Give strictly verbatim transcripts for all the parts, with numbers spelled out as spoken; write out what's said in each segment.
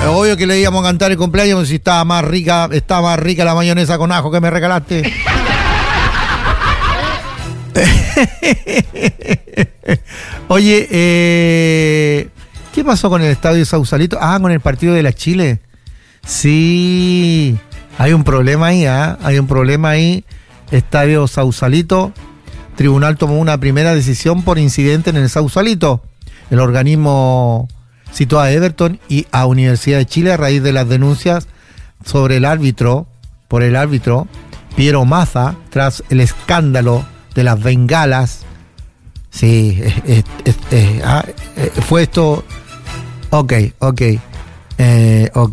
obvio que le íbamos a cantar el cumpleaños si estaba más rica, estaba más rica la mayonesa con ajo que me regalaste. Oye, eh, ¿qué pasó con el estadio Sausalito? Ah, con el partido de la Chile. Sí, hay un problema ahí, ¿eh? Hay un problema ahí. Estadio Sausalito. Tribunal tomó una primera decisión por incidente en el Sausalito. El organismo citó a Everton y a Universidad de Chile a raíz de las denuncias sobre el árbitro, por el árbitro Piero Mazza, tras el escándalo de las bengalas. Sí, eh, eh, eh, eh, ah, eh, fue esto. Ok, ok, eh, ok.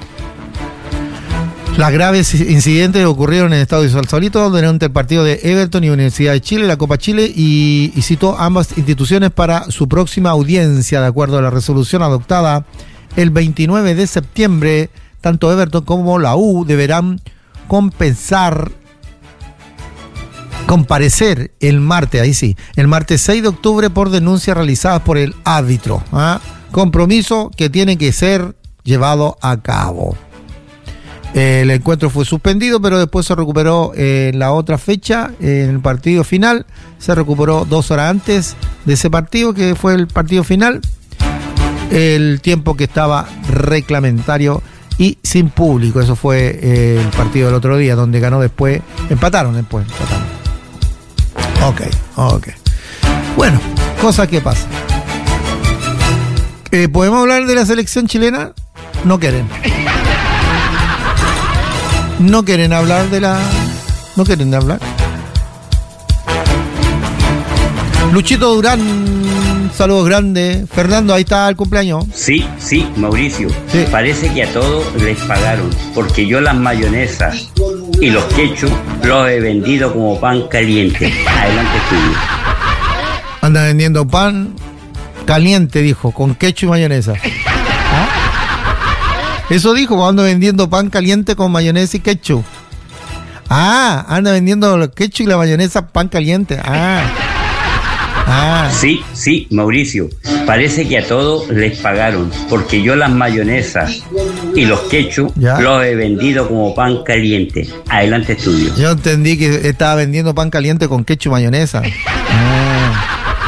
Las graves incidentes ocurrieron en el estadio Sausalito durante el partido de Everton y Universidad de Chile, la Copa Chile, y, y citó ambas instituciones para su próxima audiencia. De acuerdo a la resolución adoptada el veintinueve de septiembre, tanto Everton como la U deberán compensar, comparecer el martes, ahí sí, el martes seis de octubre por denuncias realizadas por el árbitro. ¿Ah? Compromiso que tiene que ser llevado a cabo. El encuentro fue suspendido, pero después se recuperó en la otra fecha, en el partido final. Se recuperó dos horas antes de ese partido, que fue el partido final. El tiempo que estaba reglamentario y sin público. Eso fue eh, el partido del otro día, donde ganó después. Empataron después. Empataron. Ok, ok. Bueno, cosas que pasan. Eh, ¿Podemos hablar de la selección chilena? No quieren. No quieren hablar de la... No quieren hablar. Luchito Durán, saludos grandes. Fernando, ahí está el cumpleaños. Sí, sí, Mauricio. Sí. Parece que a todos les pagaron, porque yo las mayonesas y los ketchup los he vendido como pan caliente. Adelante, estudio. Anda vendiendo pan caliente, dijo, con ketchup y mayonesa. ¿Ah? Eso dijo, anda vendiendo pan caliente con mayonesa y ketchup. Ah, anda vendiendo los ketchup y la mayonesa pan caliente. Ah. Ah. Sí, sí, Mauricio. Parece que a todos les pagaron, porque yo las mayonesas y los ketchup ¿Ya? los he vendido como pan caliente. Adelante, estudio. Yo entendí que estaba vendiendo pan caliente con ketchup y mayonesa. Ah.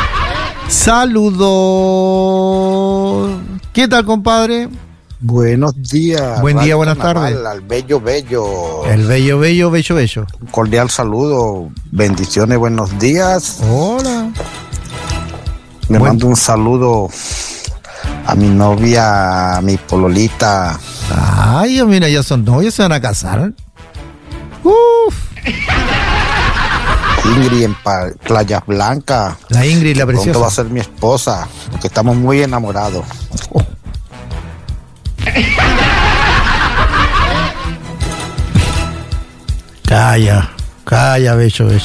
Saludos. ¿Qué tal, compadre? Buenos días. Buen día, Radio buenas Carnaval, tardes. Al bello, bello. El bello, bello, bello, bello. Un cordial saludo. Bendiciones, buenos días. Hola. Me Buen- mando un saludo a mi novia, a mi pololita. Ay, mira, ya son novios, se van a casar. Uf. Ingrid en pa- Playas Blancas. La Ingrid, la Pronto va a preciosa. ser mi esposa, porque estamos muy enamorados. Oh. Calla, calla, bello, bello.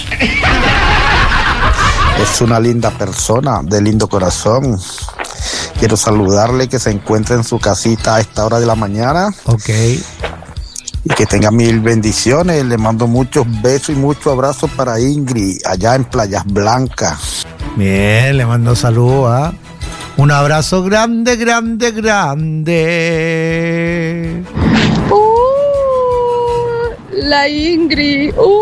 Es una linda persona, de lindo corazón. Quiero saludarle, que se encuentre en su casita a esta hora de la mañana Ok. y que tenga mil bendiciones. Le mando muchos besos y muchos abrazos para Ingrid, allá en Playas Blancas. Bien, le mando saludos, ¿ah? Un abrazo grande, grande, grande. Uh, la Ingrid. Uh.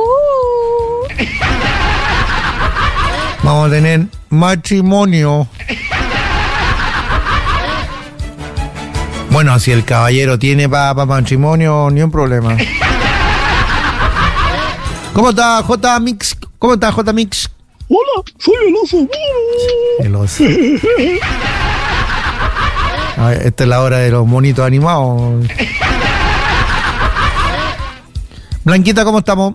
Vamos a tener matrimonio. Bueno, si el caballero tiene para pa matrimonio, ni un problema. ¿Cómo está J Mix? ¿Cómo está J Mix? Hola, soy el oso. El oso. A ver, esta es la hora de los monitos animados. Blanquita, ¿cómo estamos?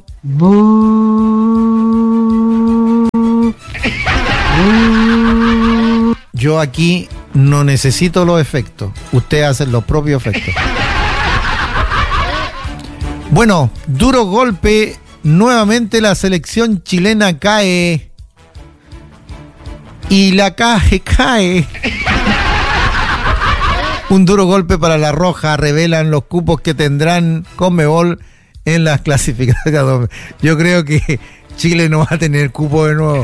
Yo aquí no necesito los efectos. Usted hace los propios efectos. Bueno, duro golpe. Nuevamente la selección chilena cae. Y la cae, cae. Un duro golpe para la Roja. Revelan los cupos que tendrán Conmebol en las clasificatorias. Yo creo que Chile no va a tener cupo de nuevo.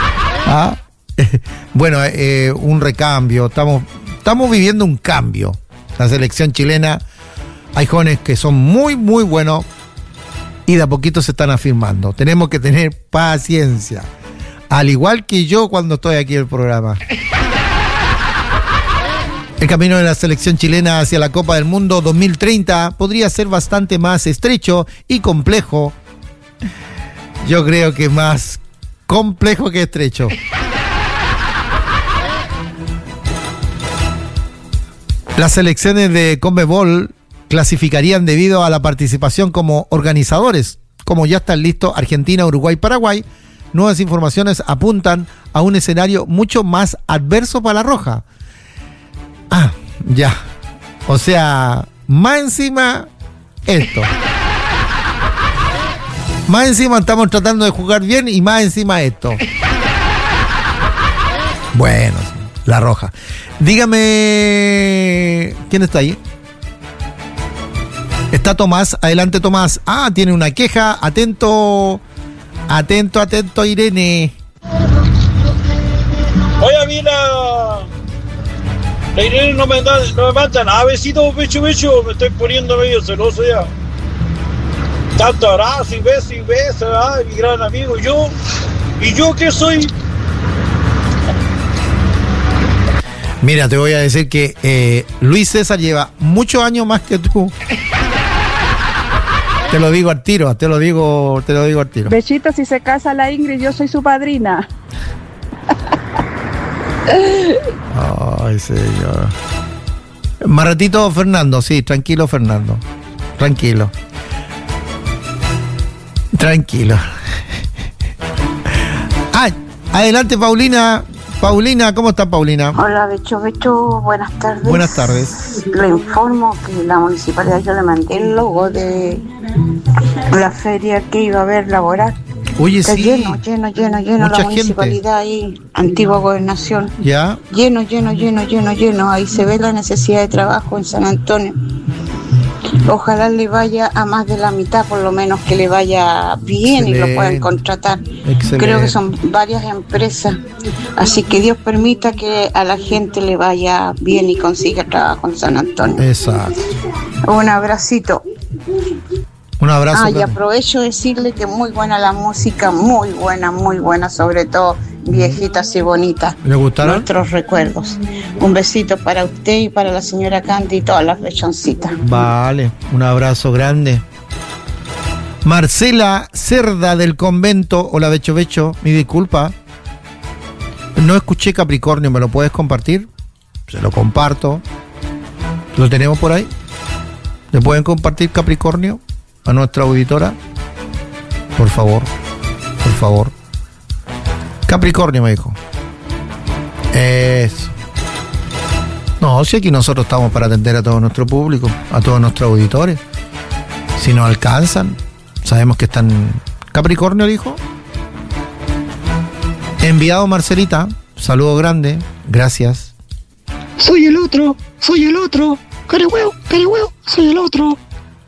¿Ah? Bueno, eh, un recambio. Estamos, estamos viviendo un cambio. La selección chilena, hay jóvenes que son muy, muy buenos y de a poquito se están afirmando. Tenemos que tener paciencia. Al igual que yo cuando estoy aquí en el programa. El camino de la selección chilena hacia la Copa del Mundo dos mil treinta podría ser bastante más estrecho y complejo. Yo creo que más complejo que estrecho. Las selecciones de CONMEBOL clasificarían debido a la participación como organizadores. Como ya están listos Argentina, Uruguay, Paraguay, nuevas informaciones apuntan a un escenario mucho más adverso para la Roja. Ah, ya. O sea, más encima esto. Más encima estamos tratando de jugar bien y más encima esto. Bueno, la Roja. Dígame, ¿quién está ahí? Está Tomás. Adelante, Tomás. Ah, tiene una queja. Atento. Atento, atento, Irene. Oye, mira. La Irene no me, da, no me manda nada, besito, bicho, bicho. Me estoy poniendo medio celoso ya. Tanto abrazo y beso y beso, ¿verdad? Mi gran amigo. Yo, ¿y yo qué soy? Mira, te voy a decir que eh, Luis César lleva muchos años más que tú. Te lo digo al tiro, te lo digo, te lo digo al tiro. Bechito, si se casa la Ingrid, yo soy su padrina. Ay, señor. Más ratito, Fernando, sí, tranquilo, Fernando. Tranquilo. Tranquilo. Ah, adelante, Paulina. Paulina, ¿cómo está, Paulina? Hola, Becho, Becho, buenas tardes. Buenas tardes. Le informo que la municipalidad, yo le mandé el logo de la feria que iba a haber laboral. Oye, está sí. lleno, lleno, lleno, lleno. Mucha la municipalidad gente. Ahí, antigua gobernación. ¿Ya? Lleno, lleno, lleno, lleno, lleno. Ahí se ve la necesidad de trabajo en San Antonio. Ojalá le vaya a más de la mitad, por lo menos que le vaya bien. Excelente. Y lo puedan contratar. Excelente. Creo que son varias empresas, así que Dios permita que a la gente le vaya bien y consiga trabajo en San Antonio. Exacto. Un abracito. Un abrazo. Ah, y aprovecho de decirle que muy buena la música, muy buena, muy buena, sobre todo viejitas y bonitas. ¿Le gustaron? Nuestros recuerdos. Un besito para usted y para la señora Candy y todas las bechoncitas. Vale, un abrazo grande. Marcela Cerda del convento. Hola, Becho Becho, mi disculpa. No escuché Capricornio, ¿me lo puedes compartir? Se lo comparto. ¿Lo tenemos por ahí? ¿Le pueden compartir Capricornio a nuestra auditora? Por favor, por favor. Capricornio me dijo. Eso. No, si aquí nosotros estamos para atender a todo nuestro público, a todos nuestros auditores. Si nos alcanzan, sabemos que están. Capricornio dijo. Enviado Marcelita, saludo grande, gracias. Soy el otro, soy el otro. Carihueo, carihueo, soy el otro.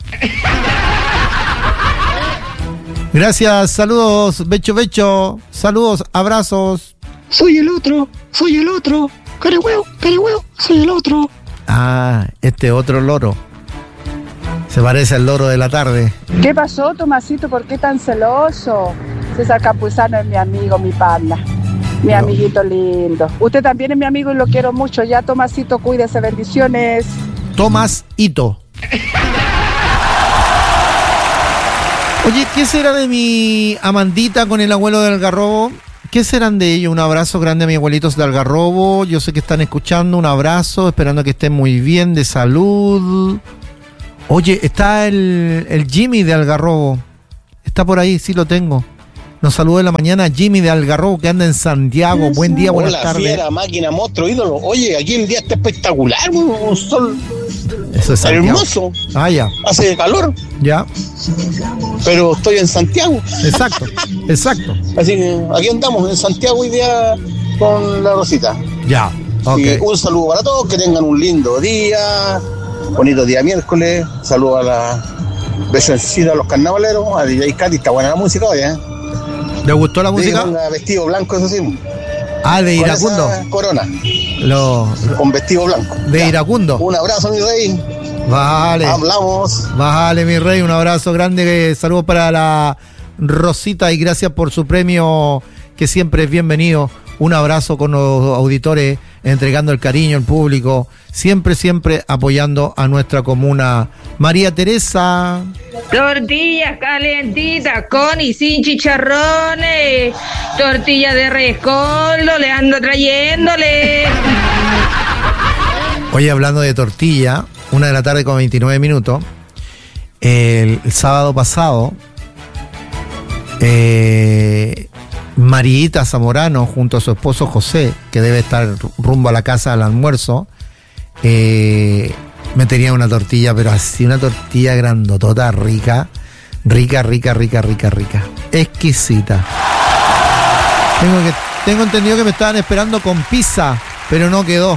Gracias, saludos, Becho Becho, saludos, abrazos. Soy el otro, soy el otro. Carihueo, carihueo, soy el otro. Ah, este otro loro. Se parece al loro de la tarde. ¿Qué pasó, Tomasito? ¿Por qué tan celoso? César Campuzano es mi amigo, mi panda. Mi no. amiguito lindo. Usted también es mi amigo y lo quiero mucho. Ya, Tomasito, cuídese, bendiciones. Tomás Hito. Oye, ¿qué será de mi Amandita con el abuelo de Algarrobo? ¿Qué serán de ellos? Un abrazo grande a mis abuelitos de Algarrobo. Yo sé que están escuchando. Un abrazo, esperando que estén muy bien, de salud. Oye, está el, el Jimmy de Algarrobo. Está por ahí, sí lo tengo. Nos saludó en la mañana Jimmy de Algarrobo, que anda en Santiago. Buen día, buenas Hola, tardes. Fiera, máquina, monstruo, ídolo. Oye, aquí el día está espectacular, un sol Eso es Santiago. Hermoso. Ah, ya. Hace calor. Ya. Pero estoy en Santiago. Exacto, exacto. Así que aquí andamos en Santiago hoy día con la Rosita. Ya, ok. Y un saludo para todos, que tengan un lindo día, bonito día miércoles. Saludo a la besoncita, a los carnavaleros, a D J Katy, está buena la música hoy, ¿eh? ¿Le gustó la música? Sí, vestido blanco, eso sí. Ah, de Iracundo. Corona. Lo, con vestido blanco. De ya. Iracundo. Un abrazo, mi rey. Vale. Hablamos. Vale, mi rey, un abrazo grande. Saludos para la Rosita y gracias por su premio, que siempre es bienvenido. Un abrazo con los auditores, entregando el cariño al público, siempre, siempre apoyando a nuestra comuna. María Teresa. Tortillas calentitas con y sin chicharrones. Tortilla de rescoldo, le ando trayéndole. Oye, hablando de tortilla, una de la tarde con veintinueve minutos. El, el sábado pasado, eh... Mariita Zamorano junto a su esposo José, que debe estar rumbo a la casa al almuerzo, eh, me tenía una tortilla, pero así una tortilla grandotota, rica, rica, rica, rica, rica, rica, exquisita. Tengo, que, tengo entendido que me estaban esperando con pizza, pero no quedó.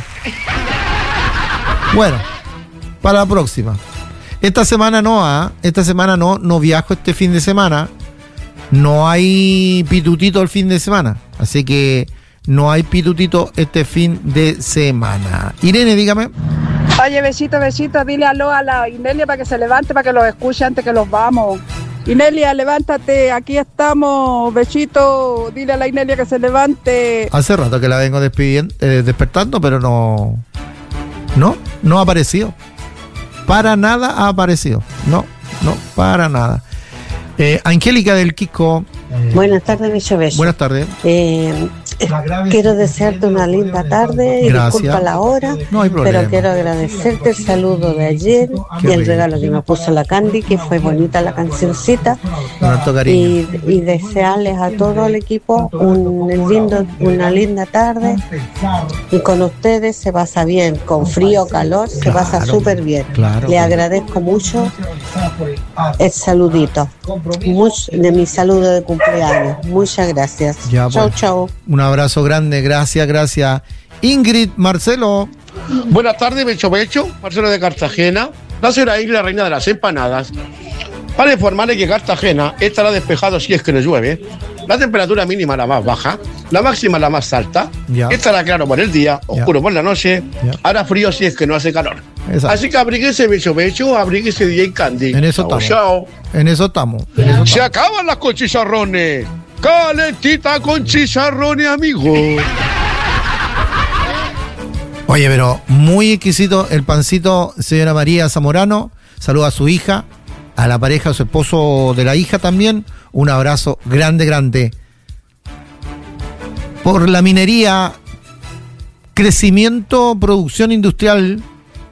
Bueno, para la próxima. Esta semana no, ¿ah? Esta semana no, no viajo este fin de semana. No hay pitutito el fin de semana, así que no hay pitutito este fin de semana. Irene, dígame. Oye, besito, besito, dile aló a la Inelia para que se levante, para que los escuche antes que los vamos. Inelia, levántate, aquí estamos, besito, dile a la Inelia que se levante. Hace rato que la vengo despidiendo, eh, despertando, pero no, no, no ha aparecido. Para nada ha aparecido, no, no, para nada. Eh, Angélica del Kiko. Eh, Buenas tardes, Bicho Bello. Buenas tardes. Eh, quiero desearte una linda tarde y gracias. Disculpa la hora, no hay problema. Pero quiero agradecerte el saludo de ayer Qué y el rico. regalo que me puso la Candy, que fue bonita la cancioncita. Y, y desearles a todo el equipo un lindo, una linda tarde. Y con ustedes se pasa bien, con frío o calor, se claro, pasa súper bien. Claro, Le agradezco mucho el saludito. Much, de mi saludo de cumpleaños. Muchas gracias. Ya, chau, pues. chau. Un abrazo grande, gracias, gracias. Ingrid, Marcelo. Buenas tardes, Becho Becho, Marcelo de Cartagena. La señora Ingrid, la reina de las empanadas. Para informarle que Cartagena estará despejado si es que no llueve. La temperatura mínima la más baja, la máxima la más alta. Ya. Estará claro por el día, oscuro ya. por la noche. Ya. Hará frío si es que no hace calor. Exacto. Así que abríguese, Becho Becho, abríguese D J Candy. En eso estamos. Chao. En eso estamos. En eso Se acaban las con chicharrones. Calentita con chicharrones, amigo. Oye, pero muy exquisito el pancito, señora María Zamorano. Saluda a su hija, a la pareja, a su esposo de la hija también. Un abrazo grande, grande. Por la minería, crecimiento, producción industrial.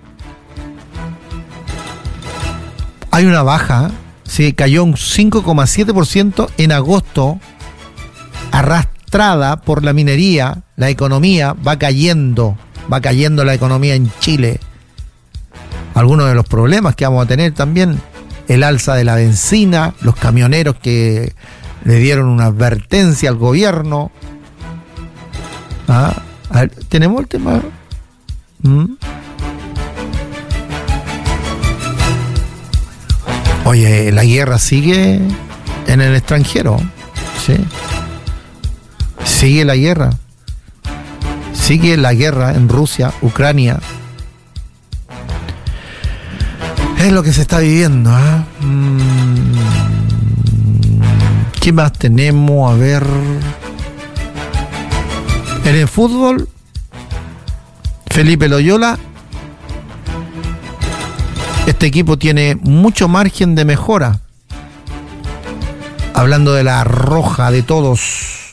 Hay una baja, sí, cayó un cinco coma siete por ciento en agosto, arrastrada por la minería. La economía va cayendo, va cayendo la economía en Chile. Algunos de los problemas que vamos a tener también, el alza de la benzina, los camioneros que le dieron una advertencia al gobierno. Ah, a ver, ¿tenemos el tema? ¿Mm? Oye, la guerra sigue en el extranjero, ¿sí? Sigue la guerra. Sigue la guerra en Rusia, Ucrania. Es lo que se está viviendo, ¿eh? Mm, ¿qué más tenemos? A ver. En el fútbol, Felipe Loyola. Este equipo tiene mucho margen de mejora. Hablando de la roja de todos.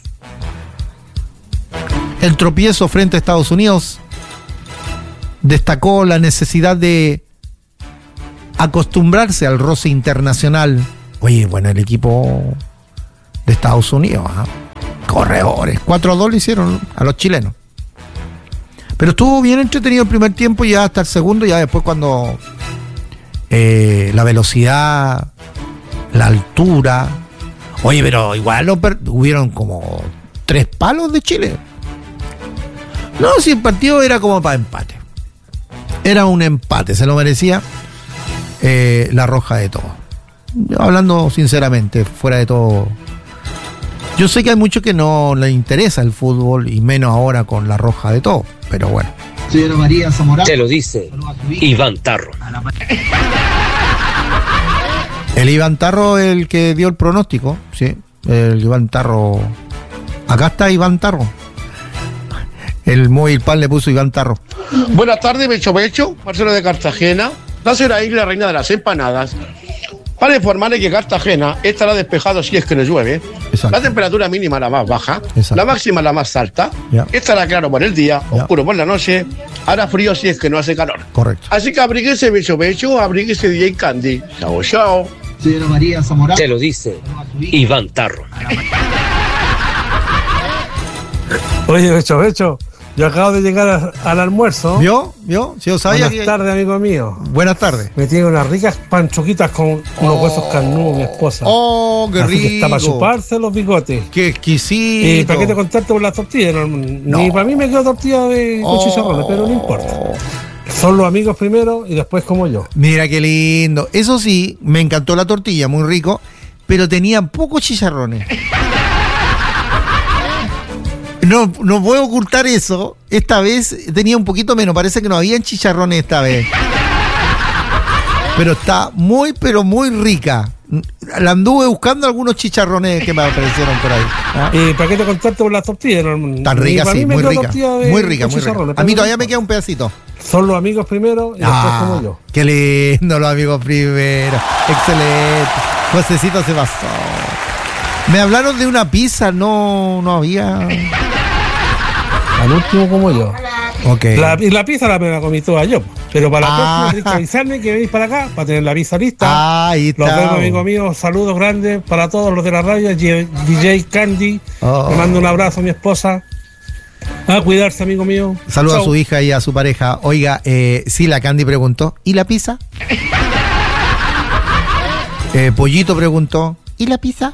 El tropiezo frente a Estados Unidos destacó la necesidad de acostumbrarse al roce internacional. Oye, bueno, el equipo de Estados Unidos, ¿eh? Corredores, cuatro a dos le hicieron a los chilenos. Pero estuvo bien entretenido el primer tiempo y ya hasta el segundo, ya después cuando eh, la velocidad, la altura. Oye, pero igual lo per- hubieron como tres palos de Chile. No, si el partido era como para empate. Era un empate, se lo merecía eh, la roja de todo. Hablando sinceramente, fuera de todo Yo sé que hay muchos que no les interesa el fútbol y menos ahora con la roja de todo, pero bueno. Señora María Zamorano. Te lo dice Iván Tarro. El Iván Tarro, el que dio el pronóstico, sí, el Iván Tarro. Acá está Iván Tarro. El móvil pan le puso Iván Tarro. Buenas tardes, Becho Becho, Marcelo de Cartagena. La señora Isla, reina de las empanadas. Para informarle que Cartagena estará despejado si es que no llueve. Exacto. La temperatura mínima la más baja, exacto. La máxima la más alta. Ya. Estará claro por el día, ya. Oscuro por la noche. Hará frío si es que no hace calor. Correcto. Así que abríguese, Becho Becho, abríguese D J Candy. Chao, chao. Señora María Zamorano. Te lo dice Iván Tarro. Oye, Becho Becho, yo acabo de llegar a, al almuerzo. ¿Vio? ¿Vio? Si yo sabía Buenas que... tardes, amigo mío. Buenas tardes. Me tiene unas ricas panchoquitas con oh. unos huesos carnudos, mi esposa. ¡Oh, qué Así rico! Que está para chuparse los bigotes. ¡Qué exquisito! ¿Y para qué te contaste por las tortillas? No, no. Ni para mí me quedó tortilla de oh. chicharrones, pero no importa. Son los amigos primero y después como yo. Mira qué lindo. Eso sí, me encantó la tortilla, muy rico, pero tenía pocos chicharrones. No, no puedo ocultar eso. Esta vez tenía un poquito menos. Parece que no habían chicharrones esta vez. Pero está muy, pero muy rica. La anduve buscando algunos chicharrones que me aparecieron por ahí. ¿Ah? ¿Y para qué te contaste por las tortillas? Tan rica, sí, muy rica. Muy rica, muy rica. A mí todavía me queda un pedacito. Son los amigos primero y ah, después como yo. Qué lindo, los amigos primero. Excelente. Josecito se pasó. Me hablaron de una pizza, no, no había. Al último como yo. Okay. La, y la pizza la me la comí toda yo. Pero para la ah. próxima tenés que avisarme que venís para acá para tener la pizza lista. Ah, ahí está. Los vemos, amigos míos. Saludos grandes para todos los de la radio. D J Candy. Oh. Le mando un abrazo a mi esposa. A cuidarse, amigo mío. Saludos a su hija y a su pareja. Oiga, eh, sí, la Candy preguntó, ¿y la pizza? eh, Pollito preguntó, ¿y la pizza?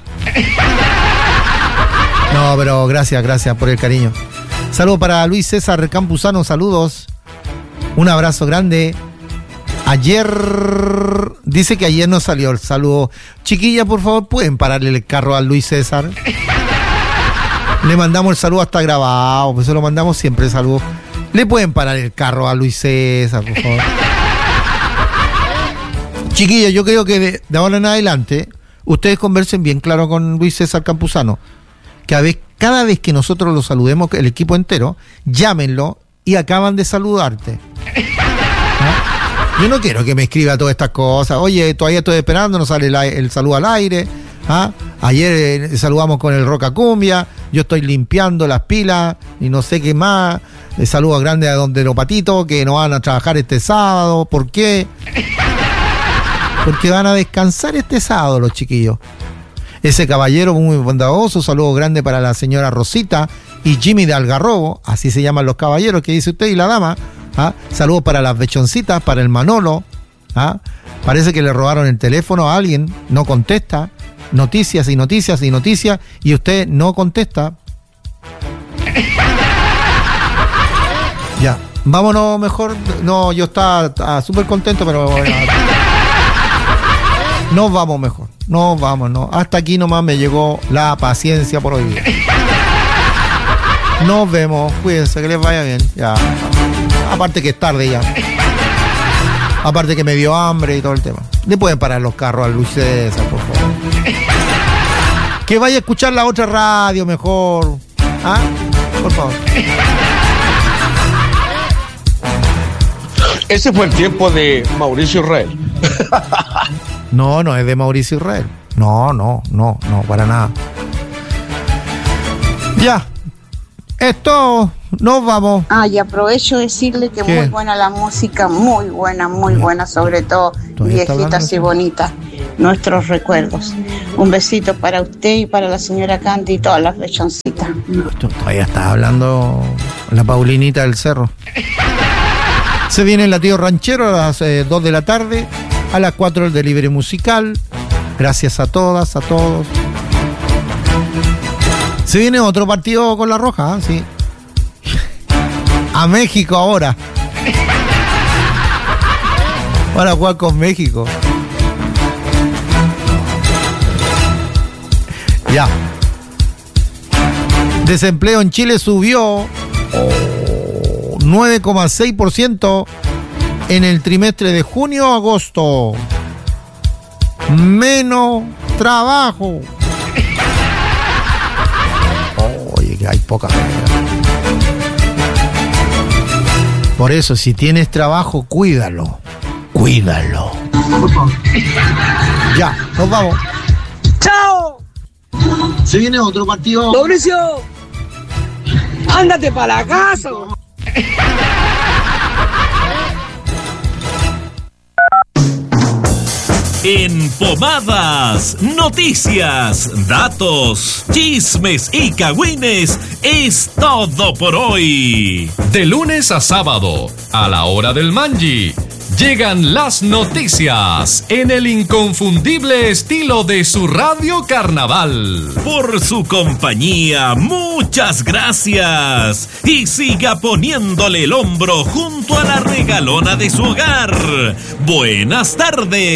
No, pero gracias, gracias por el cariño. Saludos para Luis César Campuzano, saludos. Un abrazo grande. Ayer, dice que ayer no salió el saludo. Chiquilla, por favor, ¿pueden pararle el carro a Luis César? Le mandamos el saludo hasta grabado, pues se lo mandamos siempre el saludo. ¿Le pueden parar el carro a Luis César, por favor? Chiquilla, yo creo que de, de ahora en adelante, ustedes conversen bien claro con Luis César Campuzano. Cada vez, cada vez que nosotros lo saludemos, el equipo entero, llámenlo y acaban de saludarte. ¿No? Yo no quiero que me escriba todas estas cosas. Oye, todavía estoy esperando, no sale el, el saludo al aire. ¿Ah? Ayer eh, saludamos con el Roca Cumbia. Yo estoy limpiando las pilas y no sé qué más. Eh, saludos grandes a Don de los Patitos que no van a trabajar este sábado. ¿Por qué? Porque van a descansar este sábado los chiquillos. Ese caballero muy bondadoso, saludo grande para la señora Rosita y Jimmy de Algarrobo, así se llaman los caballeros que dice usted y la dama. ¿Ah? Saludos para las bechoncitas, para el Manolo. ¿Ah? Parece que le robaron el teléfono a alguien, no contesta. Noticias y noticias y noticias y usted no contesta. Ya, vámonos mejor. No, yo estaba súper contento, pero bueno, nos vamos mejor. Nos vamos, no. Hasta aquí nomás me llegó la paciencia por hoy día. Nos vemos, cuídense, que les vaya bien. Ya. Aparte que es tarde ya. Aparte que me dio hambre y todo el tema. Le pueden parar los carros a Luis César, por favor. Que vaya a escuchar la otra radio mejor. ¿Ah? Por favor. Ese fue el tiempo de Mauricio Israel. No, no es de Mauricio Israel. No, no, no, no, para nada. Ya. Esto, nos vamos. Ah, y aprovecho de decirle que ¿qué? Muy buena la música, muy buena, muy buena, sobre todo viejitas y bonitas, nuestros recuerdos. Un besito para usted y para la señora Candy y todas las bechoncitas. Todavía está hablando la Paulinita del Cerro. Se viene el latido ranchero a las eh, dos de la tarde, a las cuatro el delivery musical. Gracias a todas, a todos. Se viene otro partido con la Roja, ¿eh? Sí. A México ahora. Para jugar con México. Ya. Desempleo en Chile subió oh, nueve coma seis por ciento en el trimestre de junio a agosto. Menos trabajo. Oye, que hay poca pega. Por eso, si tienes trabajo, cuídalo. Cuídalo. Ya, nos vamos. ¡Chao! Se viene otro partido. Mauricio, ándate para la casa. En Pomadas, noticias, datos, chismes y cagüines es todo por hoy. De lunes a sábado, a la hora del mangi, llegan las noticias en el inconfundible estilo de su radio Carnaval. Por su compañía, muchas gracias. Y siga poniéndole el hombro junto a la regalona de su hogar. Buenas tardes.